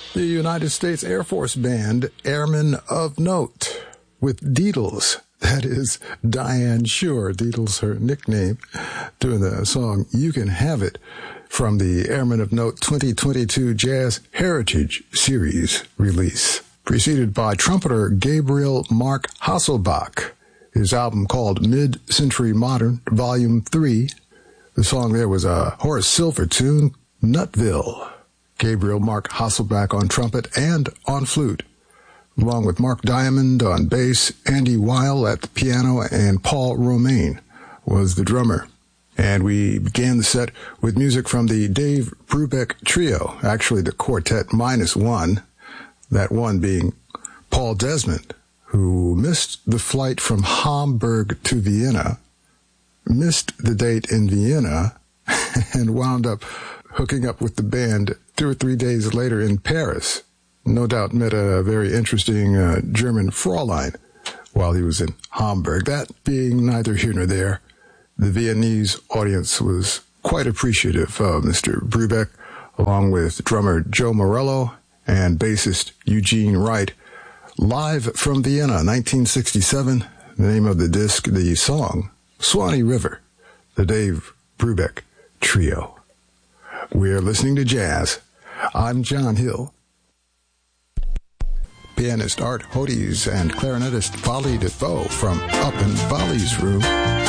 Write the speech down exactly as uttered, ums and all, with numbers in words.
The United States Air Force Band, Airmen of Note, with Deedles. That is Diane Shore. Deedles, her nickname, doing the song You Can Have It from the Airmen of Note twenty twenty-two Jazz Heritage Series release. Preceded by trumpeter Gabriel Mark Hasselbach. His album called Mid-Century Modern, Volume three. The song there was a Horace Silver tune, Nutville. Gabriel Mark Hasselbach on trumpet and on flute, along with Mark Diamond on bass, Andy Weil at the piano, and Paul Romaine was the drummer. And we began the set with music from the Dave Brubeck Trio, actually the quartet minus one, that one being Paul Desmond, who missed the flight from Hamburg to Vienna, missed the date in Vienna, and wound up hooking up with the band two or three days later in Paris. No doubt met a very interesting uh, German Fräulein while he was in Hamburg. That being neither here nor there, the Viennese audience was quite appreciative of Mister Brubeck, along with drummer Joe Morello and bassist Eugene Wright. Live from Vienna, nineteen sixty-seven, the name of the disc, the song, Swanee River, the Dave Brubeck Trio. We're listening to jazz. I'm John Hill. Pianist Art Hodes and clarinetist Polly DeFoe from Up in Polly's Room.